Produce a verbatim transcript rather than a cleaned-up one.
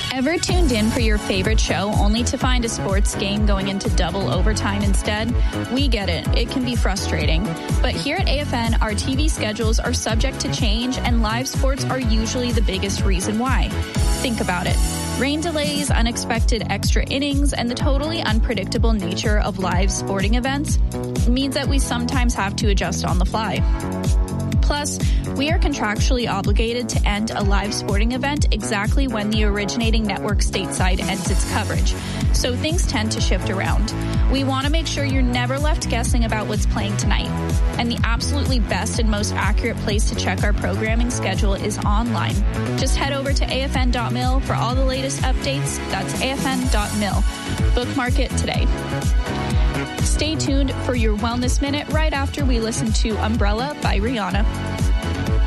Ever tuned in for your favorite show only to find a sports game going into double overtime instead? We get it. It can be frustrating. But here at A F N, our T V schedules are subject to change, and live sports are usually the biggest reason why. Think about it. Rain delays, unexpected extra innings, and the totally unpredictable nature of live sporting events means that we sometimes have to adjust on the fly. Plus, we are contractually obligated to end a live sporting event exactly when the originating network stateside ends its coverage, so things tend to shift around. We want to make sure you're never left guessing about what's playing tonight. And the absolutely best and most accurate place to check our programming schedule is online. Just head over to A F N dot mil for all the latest updates. That's A F N dot mil. Bookmark it today. Stay tuned for your Wellness Minute right after we listen to Umbrella by Rihanna.